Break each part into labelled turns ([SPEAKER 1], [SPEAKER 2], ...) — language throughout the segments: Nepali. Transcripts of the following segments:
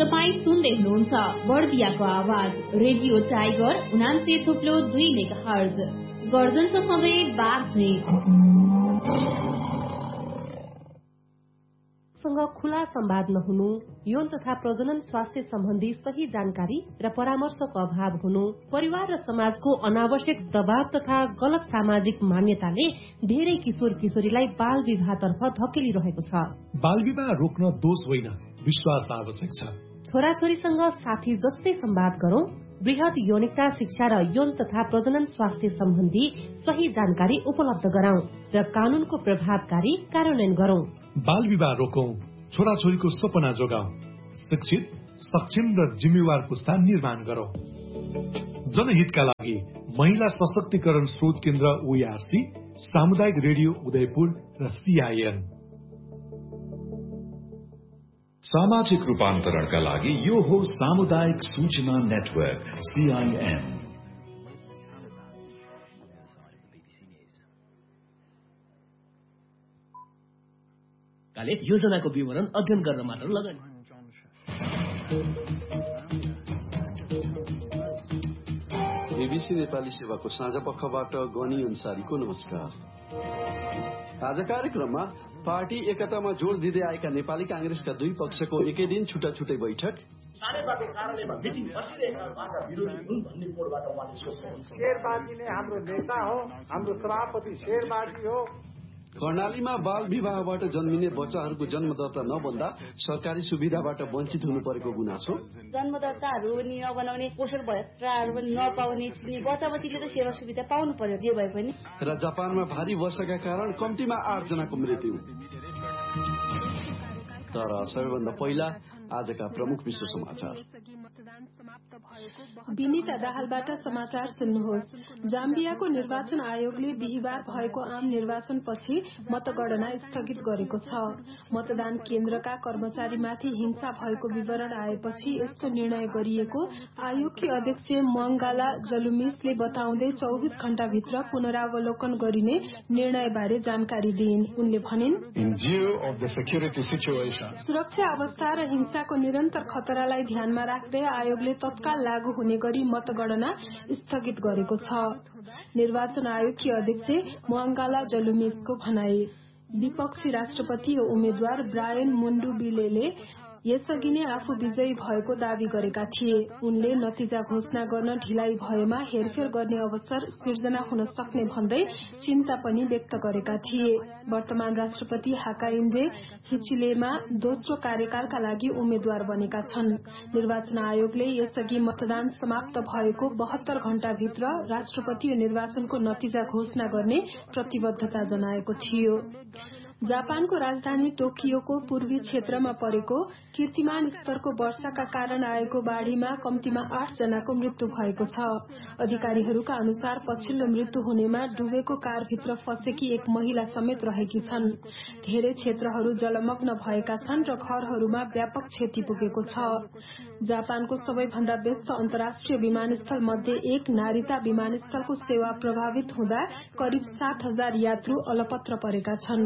[SPEAKER 1] तपाई सुन्दै हुनुहुन्छ बर्दियाको आवाज रेडियो टाइगर 89.2 मेगाहर्ज गर्जनको सधैँ बाँच्ने
[SPEAKER 2] सँग खुला संवाद नहुनु, यौन तथा प्रजनन स्वास्थ्य सम्बन्धी सही जानकारी र परामर्शको अभाव हुनु, परिवार र समाजको अनावश्यक दबाव तथा गलत सामाजिक मान्यताले धेरै किशोर किशोरीलाई बाल विवाहतर्फ धकेलिरहेको छ।
[SPEAKER 3] बाल विवाह रोक्न दोष होइन, विश्वास आवश्यक छ।
[SPEAKER 2] छोराछोरीसँग साथी जस्तै संवाद गरौं, वृहत यौनिकता शिक्षा र यौन तथा प्रजनन स्वास्थ्य सम्बन्धी सही जानकारी उपलब्ध गराउँ र कानूनको प्रभावकारी कार्यान्वयन गरौं।
[SPEAKER 3] बाल विवाह रोकौं, छोराछोरीको सपना जोगाउँ, शिक्षित, सक्षम र जिम्मेवार पुस्ता निर्माण गरौं। जनहितका लागि महिला सशक्तिकरण स्रोत केन्द्र ओआरसी, सामुदायिक रेडियो उदयपुर र सीआईएन।
[SPEAKER 4] सामाजिक रूपान्तरणका लागि यो हो सामुदायिक सूचना नेटवर्क सीआईएन।
[SPEAKER 5] काले योजनाको विवरण अध्ययन गर्न मात्र लगानी।
[SPEAKER 6] एबीसी नेपाली सेवाको साझा पक्षबाट गनी अन्सारीको नमस्कार। आज कार्यक्रममा पार्टी एकतामा जोड दिँदै आएका नेपाली कांग्रेसका दुई पक्षको एकै दिन छुट्टा छुट्टै बैठक,
[SPEAKER 7] सानेपाको कार्यालयमा मिटिङ बसिरहेका विरोधी हुन् भन्ने कोडबाट उहाँले सोच्नुहुन्छ। शेरबाजी नै हाम्रो नेता हो, हाम्रो सभापति शेरबाजी हो।
[SPEAKER 6] कर्णालीमा बाल विवाहबाट जन्मिने बच्चाहरूको जन्मदत्ता नबन्दा सरकारी सुविधाबाट वञ्चित हुनु परेको गुनासो,
[SPEAKER 8] जन्मदत्ताहरू पनि नबनाउने, पोषण भत्ताहरू पनि नपाउने, बच्चा बच्चीले त सेवा सुविधा पाउनु पर्यो जे भए पनि।
[SPEAKER 6] र जापानमा भारी वर्षाका कारण कम्तीमा 8 जनाको मृत्यु। तर सबैभन्दा पहिला आजका प्रमुख विश्व समाचार।
[SPEAKER 9] विनिता दाहालबाट समाचार सुन्नुहोस्। जाम्बियाको निर्वाचन आयोगले बिहिबार भएको आम निर्वाचनपछि मतगणना स्थगित गरेको छ। मतदान केन्द्रका कर्मचारीमाथि हिंसा भएको विवरण आएपछि यस्तो निर्णय गरिएको आयोगकी अध्यक्ष मंगाला जलुमिसले बताउँदै 24 घण्टाभित्र पुनरावलोकन गरिने निर्णयबारे जानकारी दिइन्। उनले भनिन्, सुरक्षा अवस्था र हिंसाको निरन्तर खतरालाई ध्यानमा राख्दै आयोगले तत्काल लागू हुने गरी मतगणना स्थगित गरेको छ। निर्वाचन आयोगकी अध्यक्ष मंगाला जलुमिसको भनाई। विपक्षी राष्ट्रपति उम्मेद्वार ब्रायन मुण्डुबिलेले यसअघि नै आफू विजयी भएको दावी गरेका थिए। उनले नतिजा घोषणा गर्न ढिलाइ भएमा हेरफेर गर्ने अवसर सिर्जना हुन सक्ने भन्दै चिन्ता पनि व्यक्त गरेका थिए। वर्तमान राष्ट्रपति हाकाइन्डे हिचिलेमा दोस्रो कार्यकालका लागि उम्मेद्वार बनेका छन्। निर्वाचन आयोगले यसअघि मतदान समाप्त भएको 72 घण्टाभित्र राष्ट्रपतीय निर्वाचनको नतिजा घोषणा गर्ने प्रतिबद्धता जनाएको थियो। जापानको राजधानी टोकियोको पूर्वी क्षेत्रमा परेको कीर्तिमान स्तरको वर्षाका कारण आएको बाढ़ीमा कम्तीमा 8 जनाको मृत्यु भएको छ। अधिकारीहरूका अनुसार पछिल्लो मृत्यु हुनेमा डुबेको कारभित्र फँसेकी एक महिला समेत रहेकी छन्। धेरै क्षेत्रहरू जलमग्न भएका छन् र घरहरूमा व्यापक क्षति पुगेको छ। जापानको सबैभन्दा व्यस्त अन्तर्राष्ट्रिय विमानस्थल मध्ये एक नारिता विमानस्थलको सेवा प्रभावित हुँदा करिब 7,000 यात्रु अलपत्र परेका छन्।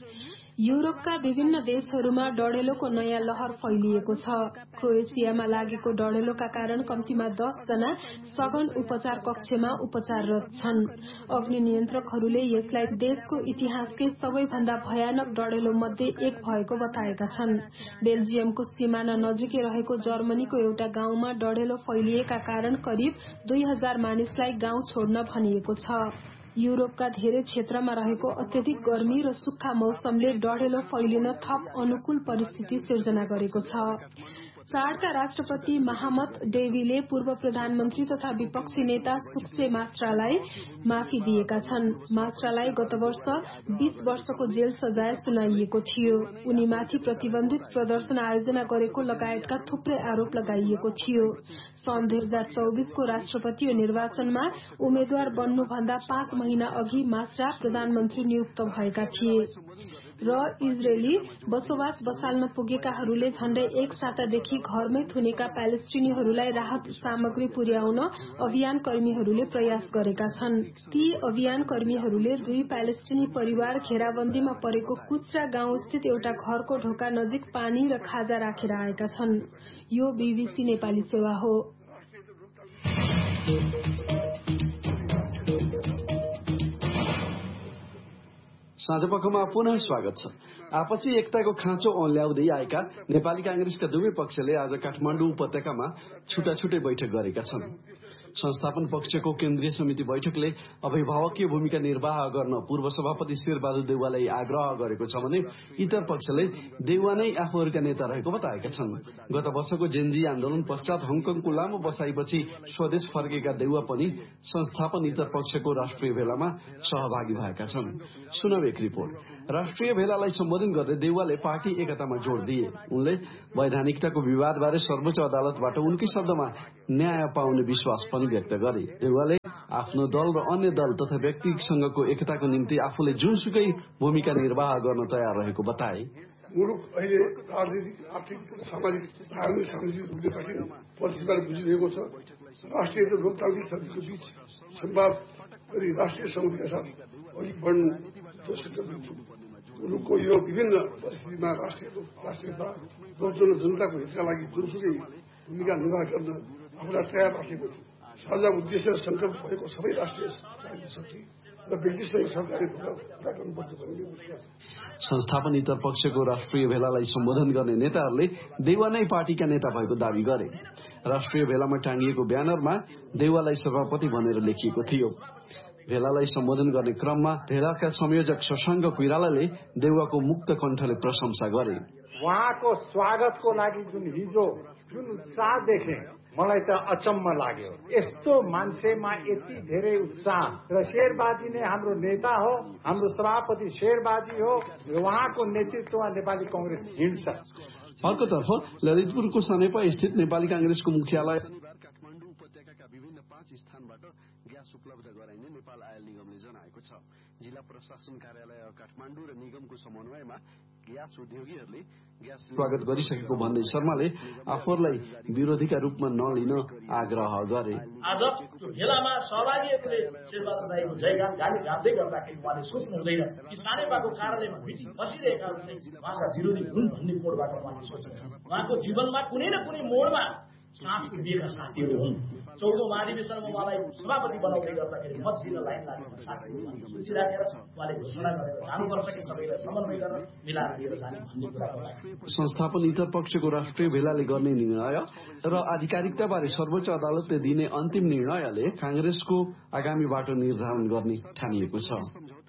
[SPEAKER 9] युरोपका विभिन्न देशहरूमा डढेलोको नयाँ लहर फैलिएको छ। क्रोएसियामा लागेको डढेलोका कारण कम्तीमा 10 जना सघन उपचार कक्षमा उपचाररत छन्। अग्नि नियन्त्रकहरूले यसलाई देशको इतिहासकै सबैभन्दा भयानक डढेलो मध्ये एक भएको बताएका छन्। बेल्जियमको सिमाना नजिकै रहेको जर्मनीको एउटा गाउँमा डढेलो फैलिएका कारण करिब 2000 मानिसलाई गाउँ छोड्न भनिएको छ। युरोपका धेरै क्षेत्रमा रहेको अत्यधिक गर्मी र सुक्खा मौसमले डढेलो फैलिन थप अनुकूल परिस्थिति सिर्जना गरेको छ। चाडका राष्ट्रपति महामत डेवीले पूर्व प्रधानमन्त्री तथा विपक्षी नेता सुक्से मास्ट्रालाई माफी दिएका छन्। मास्ट्रालाई गत वर्ष 20 वर्षको जेल सजाय सुनाइएको थियो। उनीमाथि प्रतिबन्धित प्रदर्शन आयोजना गरेको लगायतका थुप्रै आरोप लगाइएको थियो। सन् 2024 को राष्ट्रपतीय निर्वाचनमा उम्मेद्वार बन्नुभन्दा 5 महिना अघि मास्ट्रा प्रधानमन्त्री नियुक्त भएका थिए। र इजरायली बसोबास बसाल्न पुगेकाहरूले झण्डै एक सातादेखि घरमै थुनेका प्यालेस्टिनीहरूलाई राहत सामग्री पुर्याउन अभियान कर्मीहरूले प्रयास गरेका छन्। ती अभियान कर्मीहरूले 2 प्यालेस्टिनी परिवार घेराबन्दीमा परेको कुस्रा गाउँ स्थित एउटा घरको ढोका नजिक पानी र खाजा राखेर आएका छन्। यो बीबीसी नेपाली सेवा हो।
[SPEAKER 6] साँझपखमा पुनः स्वागत छ। आपसी एकताको खाँचो औल्याउँदै आएका नेपाली कांग्रेसका दुवै पक्षले आज काठमाडौँ उपत्यकामा छुट्टा-छुट्टै बैठक गरेका छन्। संस्थापन पक्षको केन्द्रीय समिति बैठकले अभिभावकीय भूमिका निर्वाह गर्न पूर्व सभापति शेरबहादुर देउवालाई आग्रह गरेको छ भने इतर पक्षले देउवा नै आफूहरूका नेता रहेको बताएका छन्। गत वर्षको जेनजी आन्दोलन पश्चात हङकङको लामो बसाइपछि स्वदेश फर्केका देउवा पनि संस्थापन इतर पक्षको राष्ट्रिय भेलामा सहभागी भएका छन्। सुनौ एक रिपोर्ट। राष्ट्रिय भेलालाई सम्बोधन गर्दै देउवाले पार्टी एकतामा जोड़ दिए। उनले वैधानिकताको विवादबारे सर्वोच्च अदालतबाट उनकै शब्दमा न्याय पाउने विश्वास पनि व्यक्त गरे। देउवाले आफ्नो दल र अन्य दल तथा व्यक्तिसँगको एकताको निम्ति आफूले जुनसुकै भूमिका निर्वाह गर्न तयार रहेको बताए।
[SPEAKER 10] मुलुक अहिले राजनीतिक, आर्थिक, सामाजिक, धार्मिक, सांस्कृतिक रूपले कठिन परिस्थितिबाट गुज्रिरहेको छ। राष्ट्रिय र लोकतान्त्रिक शक्तिको बीच संवाद गरी राष्ट्रिय संहतिका साथ अघि बढ्नु मुलुकको यो विभिन्न परिस्थितिमा राष्ट्रियता लोकतन्त्र जनताको हितका लागि जुनसुकै भूमिका निर्वाह गर्न आफूलाई तयार राखेको छु। साझा उद्देश्य र संकल्प भएको सबै राष्ट्रिय शक्ति र व्यक्तिसँग सरकारले पूरा गर्नुपर्छ भन्ने विश्वास।
[SPEAKER 6] संस्थापन इतर पक्षको राष्ट्रिय भेलालाई सम्बोधन गर्ने नेताहरूले देउवा नै पार्टीका नेता भएको दावी गरे। राष्ट्रिय भेलामा टाँगिएको ब्यानरमा देउवालाई सभापति भनेर लेखिएको थियो। भेलालाई सम्बोधन गर्ने क्रममा भेलाका संयोजक शशाङ्क कोइरालाले देउवाको मुक्त कण्ठले प्रशंसा गरे।
[SPEAKER 7] उहाँको स्वागतको लागि जुन उत्साह देखे मलाई त अचम्म लाग्यो। यस्तो मान्छेमा यति धेरै उत्साह र शेरबाजी नै हाम्रो नेता हो, हाम्रो सभापति शेरबाजी हो। उहाँको नेतृत्वमा नेपाली कांग्रेस हिँड्छ।
[SPEAKER 6] अर्कोतर्फ ललितपुरको सनेपा स्थित नेपाली कांग्रेसको मुख्यालय काठमाडौँ उपत्यकाका विभिन्न 5 स्थानबाट ग्यास उपलब्ध गराइने नेपाल आयल निगमले जनाएको छ। जिल्ला प्रशासन कार्यालय काठमाडौँ र निगमको समन्वयमा ग्यास उद्योगीहरूले ग्यास स्वागत गरिसकेको भन्दै शर्माले आफूलाई विरोधीका रूपमा नलिन आग्रह गरे।
[SPEAKER 11] आज भेलामा सहभागीहरूले शेरबहादुर दाइको जयगान गाली गाउँदै गर्दाखेरि उहाँले सोच्नु हुँदैन कि सानेपाको कार्यालयमा मिटिङ बसिरहेकाहरू चाहिँ उहाँका विरोधी हुन् भन्ने मोडबाट उहाँले सोच्नु। उहाँको जीवनमा कुनै न कुनै मोडमा साथ उभिएका साथीहरू हुन्। 14औं महाधिवेशनमा उहाँलाई सभापति बनाउँदै गर्दाखेरि मत दिन लाइन लागेको साथीहरू सूची राखेर उहाँले घोषणा गरेर जानुपर्छ कि सबैलाई समन्वय गरेर मिलाएर लिएर जाने भन्ने कुराको लागि
[SPEAKER 6] संस्थापन इतर पक्षको राष्ट्रिय भेलाले गर्ने निर्णय र आधिकारिकताबारे सर्वोच्च अदालतले दिने अन्तिम निर्णयले कांग्रेसको आगामी बाटो निर्धारण गर्ने ठानिएको छ।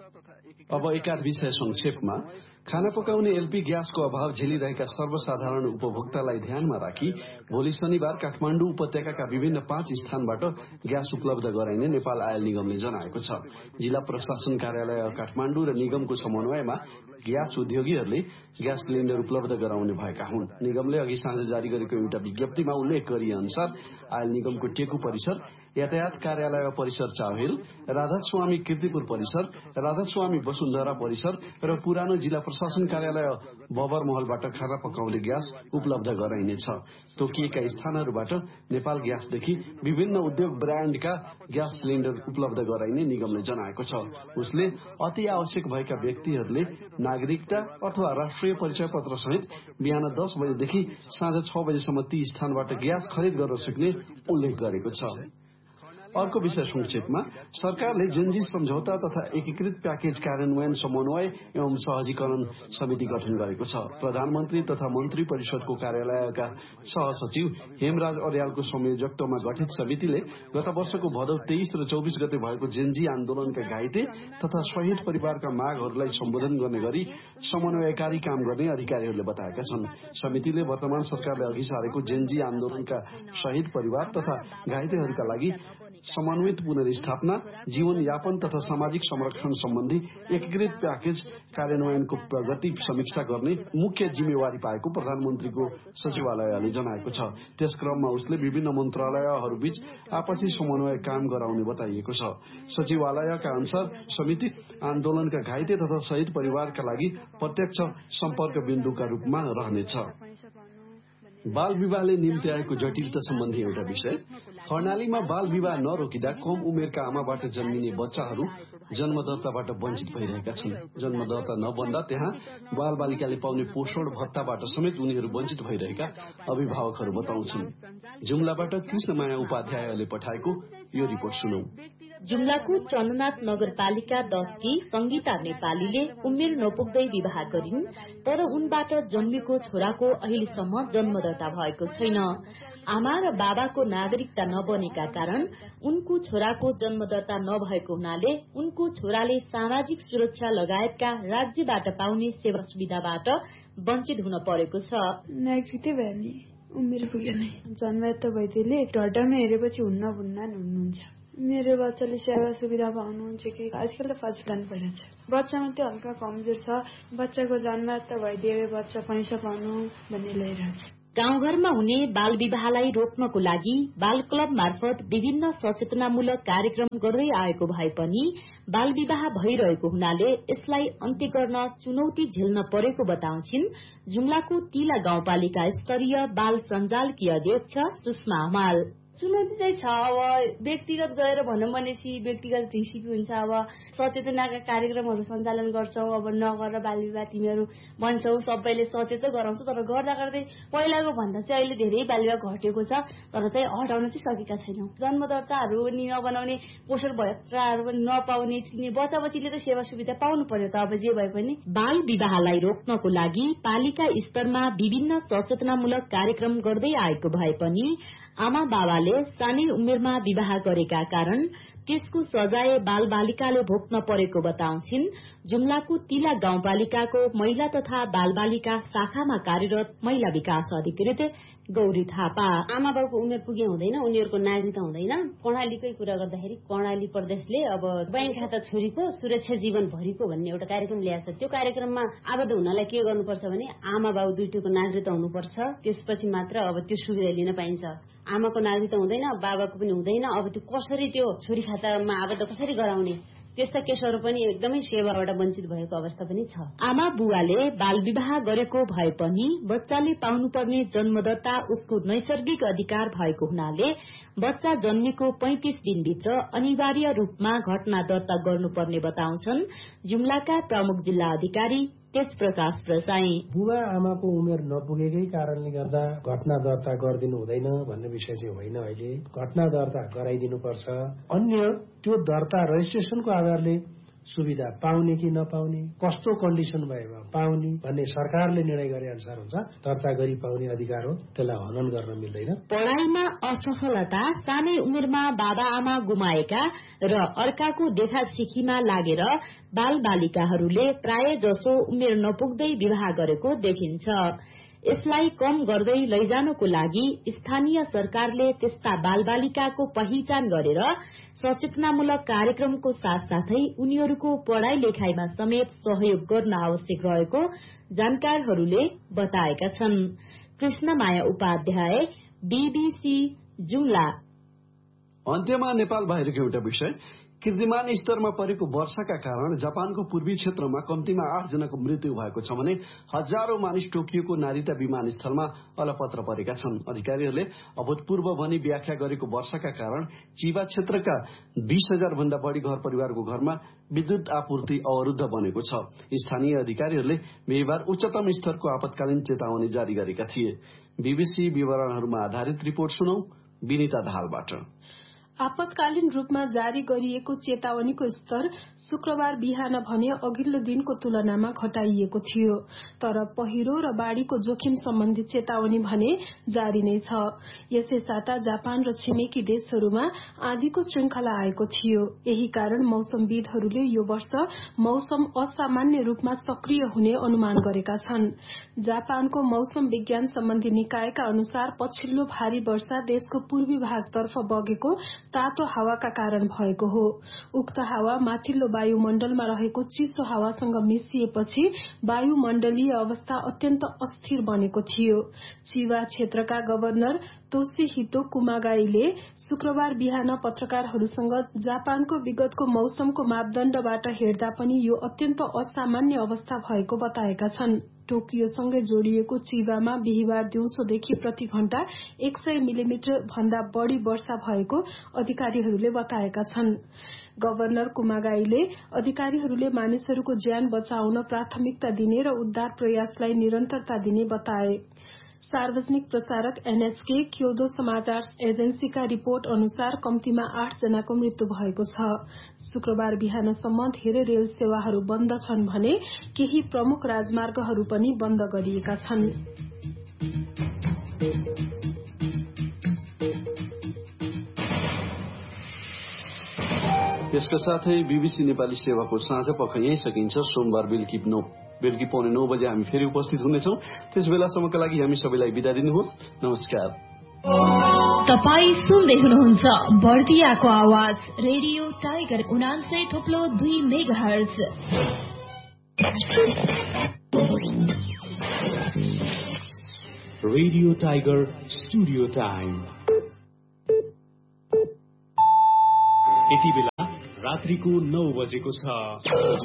[SPEAKER 6] अब एकाध विषय संक्षेपमा खाना पकाउने एलपी ग्यासको अभाव झेलिरहेका सर्वसाधारण उपभोक्तालाई ध्यानमा राखी भोलि शनिबार काठमाडौँ उपत्यकाका विभिन्न 5 स्थानबाट ग्यास उपलब्ध गराइने नेपाल आयल निगमले जनाएको छ। जिल्ला प्रशासन कार्यालय काठमाडौँ र निगमको समन्वयमा ग्यास उद्योगीहरूले ग्यास सिलिन्डर उपलब्ध गराउने भएका हुन्। निगमले अघि साँझ जारी गरेको एउटा विज्ञप्तिमा उल्लेख गरिए अनुसार आयल निगमको टेकु परिसर, यातायात कार्यालय परिसर चाउहिल, राधास्वामी कीर्तिपुर परिसर, राधास्वामी वसुन्धरा परिसर र पुरानो जिल्ला प्रशासन कार्यालय बबर महलबाट खाना पकाउने ग्यास उपलब्ध गराइनेछ। तोकिएका स्थानहरूबाट नेपाल ग्यासदेखि विभिन्न उद्योग ब्रान्डका ग्यास सिलिन्डर उपलब्ध गराइने निगमले जनाएको छ। उसले अति आवश्यक भएका व्यक्तिहरूले नागरिकता अथवा राष्ट्रिय परिचय पत्र सहित बिहान 10 बजेदेखि साँझ 6 बजेसम्म ती स्थानबाट ग्यास खरिद गर्न सक्ने उल्लेख गरेको छ। अर्को विषय संक्षेपमा सरकारले जेनजी सम्झौता तथा एकीकृत प्याकेज कार्यान्वयन समन्वय एवं सहजीकरण समिति गठन गरेको छ। प्रधानमन्त्री तथा मन्त्री परिषदको कार्यालयका सहसचिव हेमराज अर्यालको संयोजकत्वमा गठित समितिले गत वर्षको भदौ 23 र 24 गते भएको जेनजी आन्दोलनका घाइते तथा शहीद परिवारका मागहरूलाई सम्बोधन गर्ने गरी समन्वयकारी काम गर्ने अधिकारीहरूले बताएका छन्। समितिले वर्तमान सरकारले अघि सारेको जेनजी आन्दोलनका शहीद परिवार तथा घाइतेहरूका लागि समन्वित पुनर्स्थापना, जीवनयापन तथा सामाजिक संरक्षण सम्बन्धी एकीकृत प्याकेज कार्यान्वयनको प्रगति समीक्षा गर्ने मुख्य जिम्मेवारी पाएको प्रधानमन्त्रीको सचिवालयले जनाएको छ। त्यस क्रममा उसले विभिन्न मन्त्रालयहरूबीच आपसी समन्वय काम गराउने बताइएको छ। सचिवालयका अनुसार समिति आन्दोलनका घाइते तथा शहीद परिवारका लागि प्रत्यक्ष सम्पर्क बिन्दुका रूपमा रहनेछ। बाल विवाहले निम्ति आएको जटिलता सम्बन्धी एउटा विषय। कर्णालीमा बाल विवाह नरोकिँदा कम उमेरका आमाबाट जन्मिने बच्चाहरू जन्मदत्ताबाट वञ्चित भइरहेका छन्। जन्मदत्ता नबन्दा त्यहाँ बाल बालिकाले पाउने पोषण भत्ताबाट समेत उनीहरू वञ्चित भइरहेका अभिभावकहरू बताउँछन्। जुम्लाबाट कृष्णमाया उपाध्यायले पठाएको यो रिपोर्ट सुनौ।
[SPEAKER 1] जुम्लाको चन्द्रनाथ नगरपालिका 10 की संगीता नेपालीले उमेर नपुग्दै विवाह गरिन्, तर उनबाट जन्मेको छोराको अहिलेसम्म जन्मदर्ता भएको छैन। आमा र बाबाको नागरिकता नबनेका कारण उनको छोराको जन्मदर्ता नभएको हुनाले उनको छोराले सामाजिक सुरक्षा लगायतका राज्यबाट पाउने सेवा सुविधाबाट वञ्चित हुन परेको छ।
[SPEAKER 12] नागरिकतै भयो नि, उमेर पुगेन, जन्मदर्ता भइदिएले ढड्डामा हेरेपछि हुनुहुन्छ। मेरो बच्चाले सेवा सुविधा पाउनुहुन्छ कि आजकल त पछि लानु परेको छ। बच्चामा त्यो हल्का कमजोर छ, बच्चाको जन्मदर्ता भइदिए बच्चा पैसा पाउनु भन्ने ल्याइरहेछ।
[SPEAKER 1] गाउँघरमा हुने बाल विवाहलाई रोक्नको लागि बाल क्लब मार्फत विभिन्न सचेतनामूलक कार्यक्रम गर्दै आएको भए पनि बाल विवाह भइरहेको हुनाले यसलाई अन्त्य गर्न चुनौती झेल्न परेको बताउँछिन् जुम्लाको तिला गाउँपालिका स्तरीय बाल सञ्जालकी अध्यक्ष सुषमा हमाल।
[SPEAKER 8] चुनौती चाहिँ छ। अब व्यक्तिगत गएर भनौँ भनेपछि व्यक्तिगत रेसिपी हुन्छ। अब सचेतनाका कार्यक्रमहरू सञ्चालन गर्छौं। अब नगर बाल विवाह तिमीहरू भन्छौ, सबैले सचेत गराउँछ, तर गर्दा गर्दै पहिलाको भन्दा चाहिँ अहिले धेरै बाल विवाह घटेको छ, तर चाहिँ हटाउन चाहिँ सकेका छैनौं। जन्मदर्ताहरू पनि नबनाउने, पोषण भत्ताहरू पनि नपाउने, बच्चा बच्चीले त सेवा सुविधा पाउनु पर्यो त। अब जे भए पनि
[SPEAKER 1] बाल विवाहलाई रोक्नको लागि पालिका स्तरमा विभिन्न सचेतनामूलक कार्यक्रम गर्दै आएको भए पनि आमा बाबाले सानै उमेरमा विवाह गरेका कारण त्यसको सजाय बाल बालिकाले भोग्न परेको बताउँछिन् जुम्लाको तिला गाउँपालिकाको महिला तथा बाल बालिका शाखामा कार्यरत महिला विकास अधिकृत गौरी थापा।
[SPEAKER 13] आमा बाबुको उमेर पुगे हुँदैन, उनीहरूको नागरिकता हुँदैन। कर्णालीकै कुरा गर्दाखेरि कर्णाली प्रदेशले अब बैंक खाता छोरीको सुरक्षा जीवन भरिको भन्ने एउटा कार्यक्रम ल्याएको छ। त्यो कार्यक्रममा आबद्ध हुनलाई के गर्नुपर्छ भने आमा बाबु दुईटैको नागरिकता हुनुपर्छ, त्यसपछि मात्र अब त्यो सुविधा लिन पाइन्छ। आमाको नागरिकता हुँदैन, बाबाको पनि हुँदैन। अब त्यो कसरी त्यो छोरी खातामा आबद्ध कसरी गराउने, त्यस्ता केसहरू पनि एकदमै सेवाबाट वञ्चित भएको अवस्था पनि छ।
[SPEAKER 1] आमा बुवाले बाल विवाह गरेको भए पनि बच्चाले पाउनुपर्ने जन्मदत्ता उसको नैसर्गिक अधिकार भएको हुनाले बच्चा जन्मेको 35 दिनभित्र अनिवार्य रूपमा घटना दर्ता गर्नुपर्ने बताउँछन् जुम्लाका प्रमुख जिल्ला अधिकारी तेज प्रकाश प्रसाई।
[SPEAKER 14] बुबा आमाको उमेर नपुगेकै कारणले गर्दा घटना दर्ता गरिदिनु हुँदैन भन्ने विषय चाहिँ होइन। अहिले घटना दर्ता गराइदिनुपर्छ। अन्य त्यो दर्ता रजिस्ट्रेसनको आधारले सुविधा पाउने कि नपाउने, कस्तो कन्डिसन भएमा पाउने भन्ने सरकारले निर्णय गरे अनुसार हुन्छ। दर्ता गरी पाउने अधिकार हो, त्यसलाई हनन गर्न मिल्दैन।
[SPEAKER 1] पढ़ाईमा असफलता, सानै उमेरमा बाबा आमा गुमाएका र अर्काको देखासिखीमा लागेर बाल बालिकाहरूले प्राय जसो उमेर नपुग्दै विवाह गरेको देखिन्छ। यसलाई कम गर्दै लैजानको लागि स्थानीय सरकारले त्यस्ता बाल बालिकाको पहिचान गरेर सचेतनामूलक कार्यक्रमको साथसाथै उनीहरूको पढ़ाई लेखाईमा समेत सहयोग गर्न आवश्यक रहेको जानकारहरूले बताएका छन्। कृष्णमाया उपाध्याय, बीबीसी जुम्ला।
[SPEAKER 6] अन्त्यमा नेपाल बाहिरको एउटा विषय। कीर्तिमान स्तरमा परेको वर्षाका कारण जापानको पूर्वी क्षेत्रमा कम्तीमा 8 जनाको मृत्यु भएको छ भने हजारौं मानिस टोकियोको नारिता विमानस्थलमा अलपत्र परेका छन्। अधिकारीहरूले अभूतपूर्व भनी व्याख्या गरेको वर्षाका कारण चिबा क्षेत्रका 20,000 भन्दा बढ़ी घर परिवारको घरमा विद्युत आपूर्ति अवरुद्ध बनेको छ। स्थानीय अधिकारीहरूले बिहीबार उच्चतम स्तरको आपतकालीन चेतावनी जारी गरेका थिए। बीबीसी विवरणहरूमा आधारित रिपोर्ट सुनौ विनिता दाहालबाट।
[SPEAKER 9] आपतकालीन रूपमा जारी गरिएको चेतावनीको स्तर शुक्रबार बिहान भने अघिल्लो दिनको तुलनामा घटाइएको थियो, तर पहिरो र बाढ़ीको जोखिम सम्बन्धी चेतावनी भने जारी नै छ। यसै साता जापान र छिमेकी देशहरूमा आँधीको श्रृंखला आएको थियो। यही कारण मौसमविदहरूले यो वर्ष मौसम असामान्य रूपमा सक्रिय हुने अनुमान गरेका छन्। जापानको मौसम विज्ञान सम्बन्धी निकायका अनुसार पछिल्लो भारी वर्षा देशको पूर्वी भागतर्फ बगेको तातो हावाका कारण भएको हो। उक्त हावा माथिल्लो वायुमण्डलमा रहेको चिसो हावासँग मिसिएपछि वायुमण्डलीय अवस्था अत्यन्त अस्थिर बनेको थियो। चिवा क्षेत्रका गभर्नर तोसिहितो कुमागाईले शुक्रबार बिहान पत्रकारहरूसँग जापानको विगतको मौसमको मापदण्डबाट हेर्दा पनि यो अत्यन्त असामान्य अवस्था भएको बताएका छन्। टोकियोसँगै जोडिएको चिवामा बिहिबार दिउँसोदेखि प्रति घण्टा 100 मिलिमिटर भन्दा बढ़ी वर्षा भएको अधिकारीहरूले बताएका छन्। गभर्नर कुमागाईले अधिकारीहरूले मानिसहरूको ज्यान बचाउन प्राथमिकता दिने र उद्धार प्रयासलाई निरन्तरता दिने बताए। सार्वजनिक प्रसारक एनएचके क्योदो समाचार एजेन्सीका रिपोर्ट अनुसार कम्तीमा 8 जनाको मृत्यु भएको छ। शुक्रबार बिहानसम्म धेरै रेल सेवाहरू बन्द छन् भने केही प्रमुख राजमार्गहरू पनि बन्द गरिएका छन्।
[SPEAKER 6] यसका साथै बीबीसी नेपाली सेवाको साँझ पख यही सकिन्छ। सोमबार बेलुकी 9:15 बजे हामी फेरि उपस्थित हुनेछौँ। त्यस बेलासम्मका लागि हामी सबैलाई बिदा दिनुहोस्। नमस्कार।
[SPEAKER 15] तपाईँ सुन्दै हुनुहुन्छ बर्दियाको आवाज radio tiger 89.2 megahertz.
[SPEAKER 16] Radio tiger studio time यति बेला रात्रिको 9 बजेको छ।